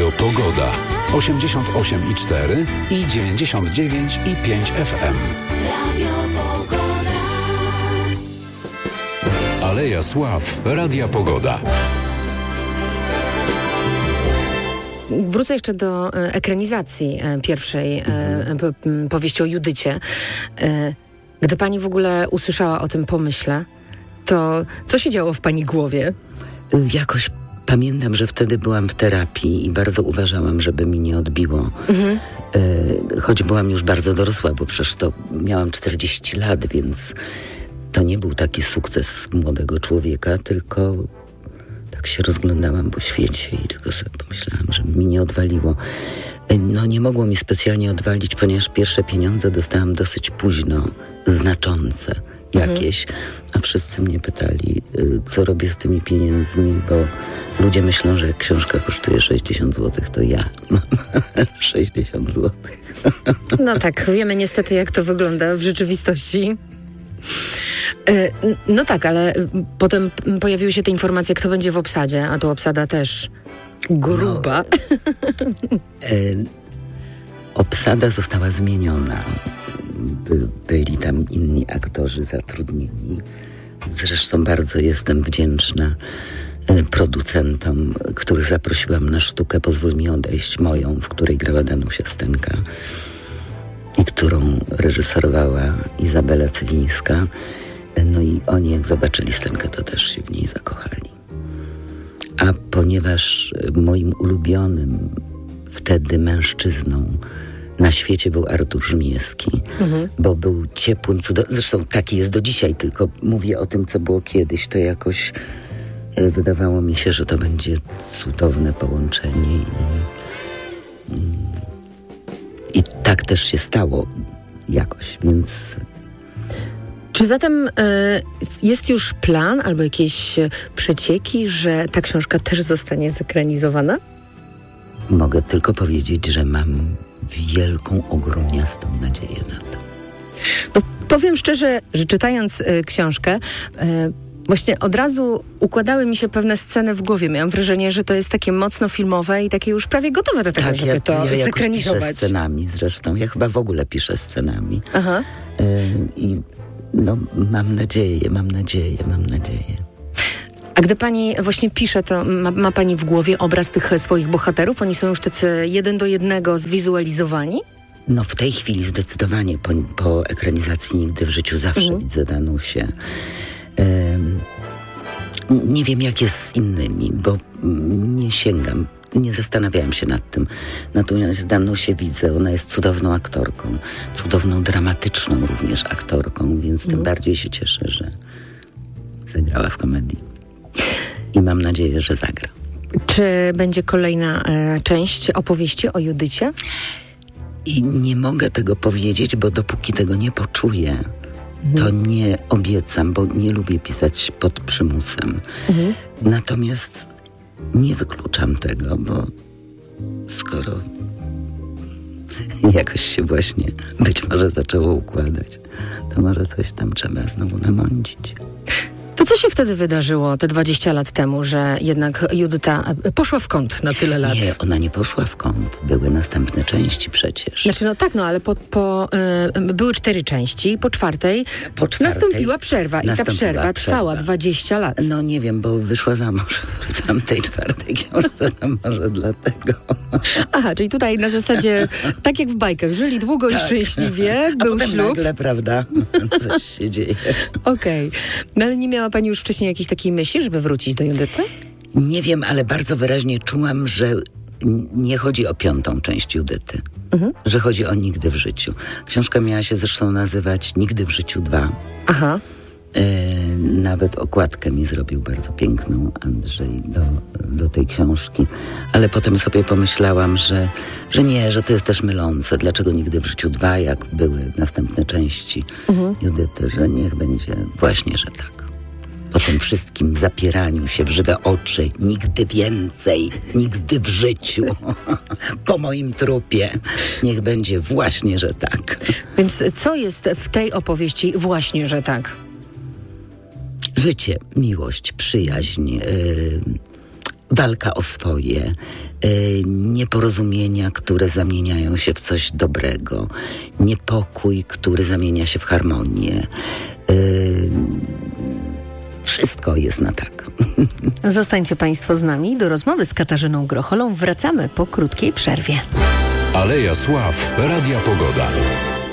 Radio Pogoda. 88,4 i 99,5 FM. Radio Pogoda. Aleja Sław. Radia Pogoda. Wrócę jeszcze do ekranizacji pierwszej powieści o Judycie. Gdy pani w ogóle usłyszała o tym pomyśle, to co się działo w pani głowie? Jakoś pamiętam, że wtedy byłam w terapii i bardzo uważałam, żeby mi nie odbiło. Choć byłam już bardzo dorosła, bo przecież to miałam 40 lat, więc to nie był taki sukces młodego człowieka, tylko tak się rozglądałam po świecie i tylko sobie pomyślałam, żeby mi nie odwaliło. No nie mogło mi specjalnie odwalić, ponieważ pierwsze pieniądze dostałam dosyć późno, znaczące jakieś, a wszyscy mnie pytali, co robię z tymi pieniędzmi, bo ludzie myślą, że jak książka kosztuje 60 zł, to ja mam 60 zł. No tak, wiemy niestety, jak to wygląda w rzeczywistości. No tak, ale potem pojawiły się te informacje, kto będzie w obsadzie, a tu obsada też gruba. No, obsada została zmieniona. Byli tam inni aktorzy zatrudnieni. Zresztą bardzo jestem wdzięczna producentom, których zaprosiłam na sztukę Pozwól mi odejść, moją, w której grała Danusia Stenka i którą reżyserowała Izabela Cywińska. No i oni, jak zobaczyli Stenkę, to też się w niej zakochali. A ponieważ moim ulubionym wtedy mężczyzną na świecie był Artur Żmijewski, bo był ciepłym, zresztą taki jest do dzisiaj, tylko mówię o tym, co było kiedyś, to jakoś wydawało mi się, że to będzie cudowne połączenie i tak też się stało jakoś, więc... Czy zatem jest już plan albo jakieś przecieki, że ta książka też zostanie zekranizowana? Mogę tylko powiedzieć, że mam wielką, ogromniastą nadzieję na to. No, powiem szczerze, że czytając książkę, właśnie od razu układały mi się pewne sceny w głowie. Miałam wrażenie, że to jest takie mocno filmowe i takie już prawie gotowe do tego, żeby to ja zekranizować. Piszę scenami zresztą. Ja chyba w ogóle piszę scenami. Aha. I no, mam nadzieję. A gdy pani właśnie pisze, to ma pani w głowie obraz tych swoich bohaterów? Oni są już tacy 1 do 1 zwizualizowani? No w tej chwili zdecydowanie po ekranizacji Nigdy w życiu zawsze widzę Danusię. Nie wiem, jak jest z innymi, bo nie sięgam, nie zastanawiałam się nad tym. Natomiast Danusię widzę, ona jest cudowną aktorką, cudowną, dramatyczną również aktorką, więc tym bardziej się cieszę, że zagrała w komedii. I mam nadzieję, że zagra. Czy będzie kolejna część opowieści o Judycie? I nie mogę tego powiedzieć, bo dopóki tego nie poczuję, to nie obiecam, bo nie lubię pisać pod przymusem. Natomiast nie wykluczam tego, bo skoro jakoś się właśnie być może zaczęło układać, to może coś tam trzeba znowu namącić. To co się wtedy wydarzyło te 20 lat temu, że jednak Judyta poszła w kąt na tyle lat? Nie, ona nie poszła w kąt. Były następne części przecież. Znaczy, no tak, no ale były 4 części. Po czwartej nastąpiła przerwa. I ta przerwa trwała 20 lat. No nie wiem, bo wyszła za mąż w tamtej 4 książce, to może dlatego. Aha, czyli tutaj na zasadzie, tak jak w bajkach, żyli długo i szczęśliwie, był potem ślub. nagle, prawda, coś się dzieje. Okej. No ale nie miała pani już wcześniej jakiejś takiej myśli, żeby wrócić do Judyty? Nie wiem, ale bardzo wyraźnie czułam, że nie chodzi o 5. część Judyty. Że chodzi o Nigdy w życiu. Książka miała się zresztą nazywać Nigdy w życiu 2. Aha. Nawet okładkę mi zrobił bardzo piękną Andrzej do tej książki. Ale potem sobie pomyślałam, że nie, że to jest też mylące. Dlaczego Nigdy w życiu 2, jak były następne części Judyty, że niech będzie właśnie, że tak. Po tym wszystkim zapieraniu się w żywe oczy, nigdy więcej, nigdy w życiu, po moim trupie, niech będzie właśnie, że tak. Więc co jest w tej opowieści właśnie, że tak? Życie, miłość, przyjaźń, walka o swoje, nieporozumienia, które zamieniają się w coś dobrego, niepokój, który zamienia się w harmonię. Wszystko jest na tak. Zostańcie Państwo z nami. Do rozmowy z Katarzyną Grocholą wracamy po krótkiej przerwie. Aleja Sław, Radia Pogoda.